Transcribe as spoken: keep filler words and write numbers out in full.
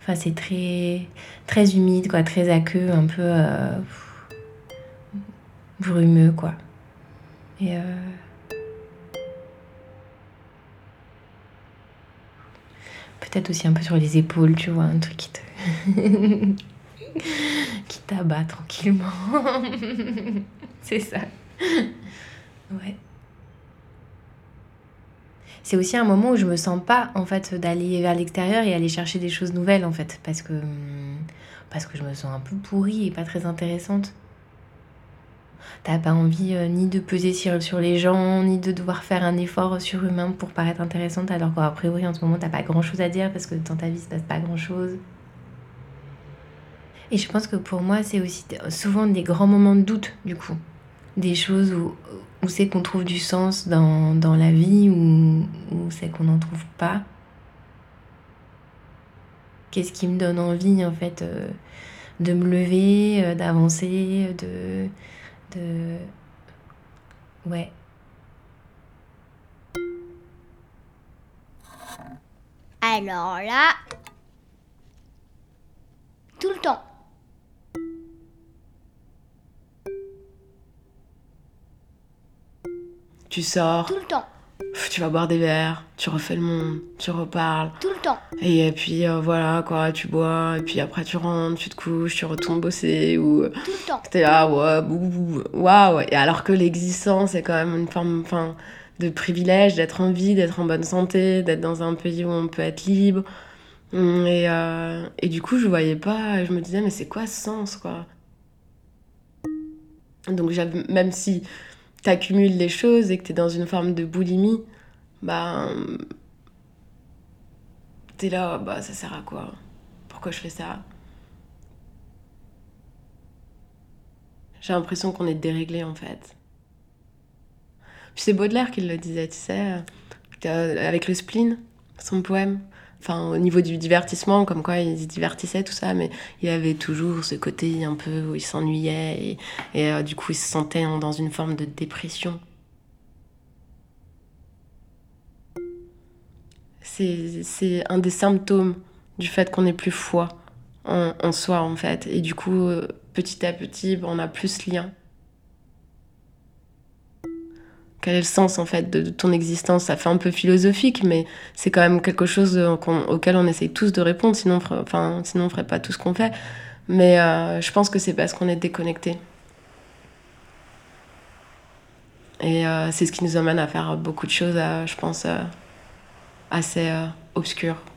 Enfin, c'est très, très humide, quoi, très aqueux, un peu euh, brumeux, quoi. Et euh... peut-être aussi un peu sur les épaules, tu vois, un truc qui te... qui t'abat tranquillement. C'est ça. Ouais. C'est aussi un moment où je me sens pas, en fait, d'aller vers l'extérieur et aller chercher des choses nouvelles, en fait, parce que parce que je me sens un peu pourrie et pas très intéressante. T'as pas envie euh, ni de peser sur, sur les gens, ni de devoir faire un effort surhumain pour paraître intéressante, alors qu'a priori en ce moment t'as pas grand chose à dire parce que dans ta vie il se passe pas grand chose. Et je pense que pour moi c'est aussi souvent des grands moments de doute, du coup. Des choses où, où c'est qu'on trouve du sens dans, dans la vie ou où c'est qu'on n'en trouve pas. Qu'est-ce qui me donne envie en fait euh, de me lever, euh, d'avancer, de, de... Ouais. Alors là, tout le temps. Tu sors, Tout le temps. tu vas boire des verres, tu refais le monde, tu reparles. Tout le temps. Et puis euh, voilà quoi, tu bois, et puis après tu rentres, tu te couches, tu retournes bosser, ou Tout le temps. t'es là, ouais, bou, bou, bou, waouh. Et alors que l'existence est quand même une forme enfin, de privilège, d'être en vie, d'être en bonne santé, d'être dans un pays où on peut être libre. Et, euh, et du coup, je voyais pas, je me disais, mais c'est quoi ce sens quoi? Donc j'avais, même si t'accumules les choses et que t'es dans une forme de boulimie, bah t'es là, bah ça sert à quoi? Pourquoi je fais ça? J'ai l'impression qu'on est déréglé en fait. Puis c'est Baudelaire qui le disait, tu sais, euh, avec le spleen, son poème. Enfin, au niveau du divertissement, comme quoi il se divertissait, tout ça, mais il avait toujours ce côté un peu où il s'ennuyait et, et euh, du coup il se sentait dans une forme de dépression. C'est, c'est un des symptômes du fait qu'on n'est plus foi en, en soi en fait. Et du coup, euh, petit à petit, on n'a plus ce lien. Quel est le sens en fait de, de ton existence? Ça fait un peu philosophique, mais c'est quand même quelque chose auquel on essaye tous de répondre, sinon, enfin, sinon on ferait pas tout ce qu'on fait. Mais euh, je pense que c'est parce qu'on est déconnecté. Et euh, c'est ce qui nous amène à faire beaucoup de choses, euh, je pense, euh, assez euh, obscures.